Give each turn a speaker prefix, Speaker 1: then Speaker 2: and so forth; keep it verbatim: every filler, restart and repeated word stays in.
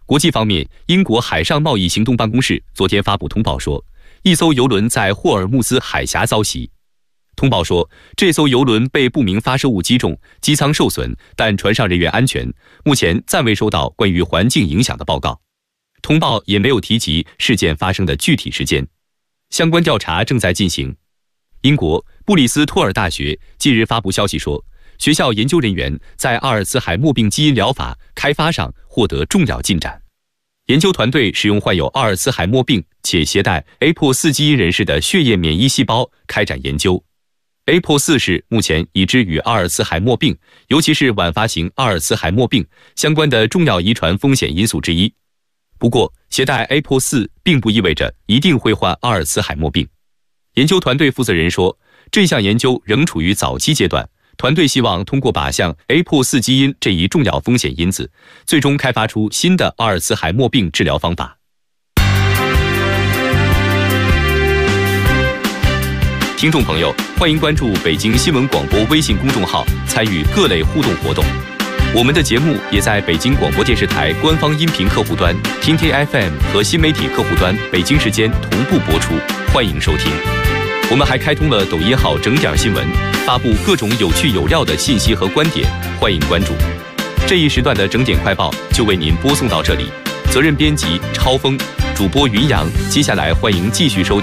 Speaker 1: 国际方面，英国海上贸易行动办公室昨天发布通报说，一艘油轮在霍尔木兹海峡遭袭。通报说，这艘油轮被不明发射物击中，机舱受损，但船上人员安全，目前暂未收到关于环境影响的报告。通报也没有提及事件发生的具体时间，相关调查正在进行。英国布里斯托尔大学近日发布消息说，学校研究人员在阿尔茨海默病基因疗法开发上获得重要进展。研究团队使用患有阿尔茨海默病且携带 A P O 四 基因人士的血液免疫细胞开展研究。A P O 四 是目前已知与阿尔茨海默病，尤其是晚发型阿尔茨海默病相关的重要遗传风险因素之一。不过，携带 A P O 四 并不意味着一定会患阿尔茨海默病。研究团队负责人说，这项研究仍处于早期阶段，团队希望通过靶向 A P O 四 基因这一重要风险因子，最终开发出新的阿尔茨海默病治疗方法。听众朋友，欢迎关注北京新闻广播微信公众号，参与各类互动活动。我们的节目也在北京广播电视台官方音频客户端、听听 F M 和新媒体客户端北京时间同步播出，欢迎收听。我们还开通了抖音号整点新闻，发布各种有趣有料的信息和观点，欢迎关注。这一时段的整点快报就为您播送到这里，责任编辑超峰，主播云阳。接下来欢迎继续收听